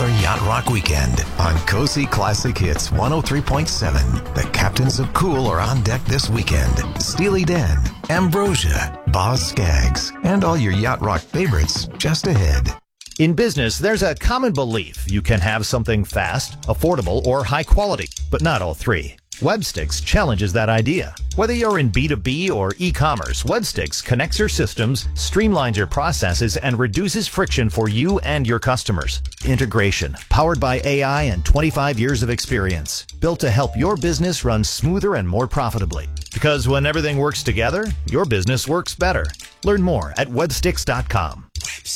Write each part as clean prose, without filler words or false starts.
another Yacht Rock weekend on Cozy Classic Hits 103.7. The captains of cool are on deck this weekend. Steely Dan, Ambrosia, Boz Scaggs, and all your Yacht Rock favorites just ahead. In business, there's a common belief you can have something fast, affordable, or high quality, but not all three. Webstix challenges that idea. Whether you're in B2B or e-commerce, Webstix connects your systems, streamlines your processes, and reduces friction for you and your customers. Integration, powered by AI and 25 years of experience, built to help your business run smoother and more profitably. Because when everything works together, your business works better. Learn more at webstix.com.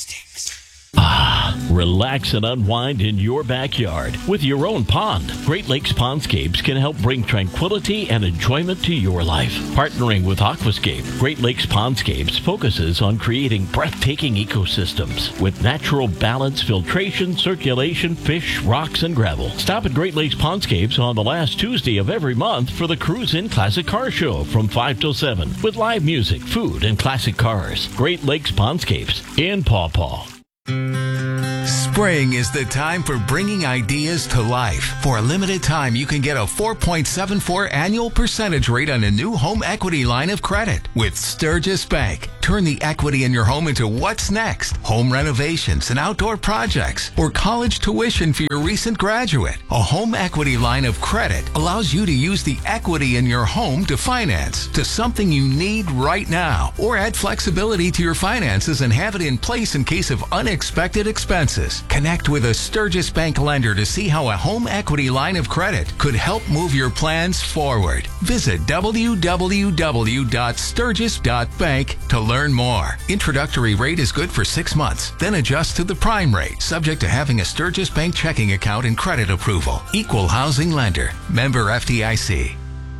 Relax and unwind in your backyard with your own pond. Great Lakes Pondscapes can help bring tranquility and enjoyment to your life. Partnering with Aquascape, Great Lakes Pondscapes focuses on creating breathtaking ecosystems with natural balance, filtration, circulation, fish, rocks, and gravel. Stop at Great Lakes Pondscapes on the last Tuesday of every month for the Cruise In Classic Car Show from 5 till 7 with live music, food, and classic cars. Great Lakes Pondscapes in Paw Paw. Spring is the time for bringing ideas to life. For a limited time, you can get a 4.74 annual percentage rate on a new home equity line of credit with Sturgis Bank. Turn the equity in your home into what's next. Home renovations and outdoor projects or college tuition for your recent graduate. A home equity line of credit allows you to use the equity in your home to finance to something you need right now or add flexibility to your finances and have it in place in case of unexpected expenses. Connect with a Sturgis Bank lender to see how a home equity line of credit could help move your plans forward. Visit www.sturgis.bank to learn more. Introductory rate is good for 6 months, then adjust to the prime rate, subject to having a Sturgis Bank checking account and credit approval. Equal housing lender. Member FDIC.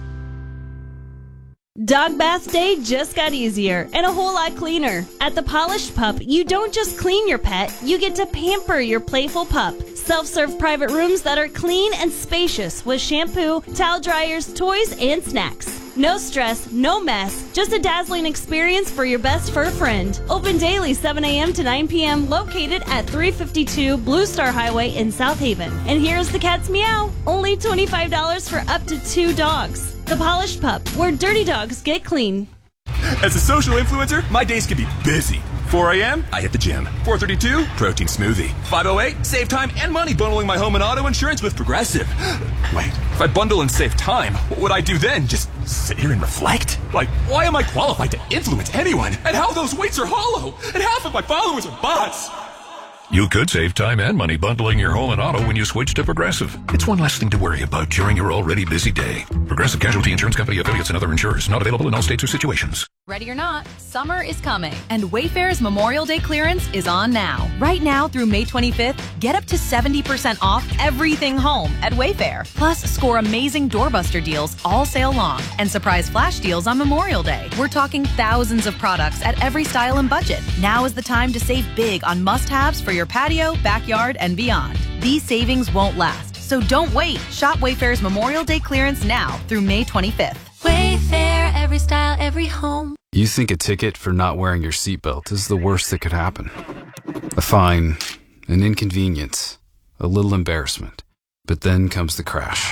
Dog bath day just got easier and a whole lot cleaner. At the Polished Pup, you don't just clean your pet, you get to pamper your playful pup. Self-serve private rooms that are clean and spacious with shampoo, towel dryers, toys, and snacks. No stress, no mess, just a dazzling experience for your best fur friend. Open daily 7 a.m. to 9 p.m. located at 352 Blue Star Highway in South Haven. And here's the cat's meow. Only $25 for up to 2 dogs. The Polished Pup, where dirty dogs get clean. As a social influencer, my days can be busy. 4 a.m., I hit the gym. 4:32, protein smoothie. 5:08, save time and money bundling my home and auto insurance with Progressive. Wait, if I bundle and save time, what would I do then? Just sit here and reflect? Like, why am I qualified to influence anyone? And how those weights are hollow? And half of my followers are bots. You could save time and money bundling your home and auto when you switch to Progressive. It's one less thing to worry about during your already busy day. Progressive Casualty Insurance Company, affiliates, and other insurers. Not available in all states or situations. Ready or not, summer is coming, and Wayfair's Memorial Day clearance is on now. Right now through May 25th, get up to 70% off everything home at Wayfair. Plus, score amazing doorbuster deals all sale long and surprise flash deals on Memorial Day. We're talking thousands of products at every style and budget. Now is the time to save big on must-haves for your patio, backyard, and beyond. These savings won't last, so don't wait. Shop Wayfair's Memorial Day clearance now through May 25th. Wayfair, every style, every home. You think a ticket for not wearing your seatbelt is the worst that could happen. A fine, an inconvenience, a little embarrassment. But then comes the crash.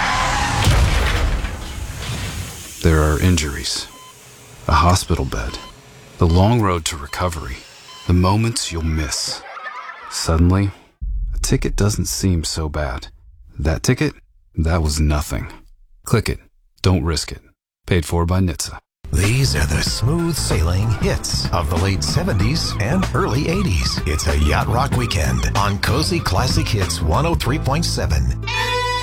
There are injuries, a hospital bed, the long road to recovery, the moments you'll miss. Suddenly, a ticket doesn't seem so bad. That ticket? That was nothing. Click it. Don't risk it. Paid for by NHTSA. These are the smooth sailing hits of the late 70s and early 80s. It's a Yacht Rock weekend on Cozy Classic Hits 103.7.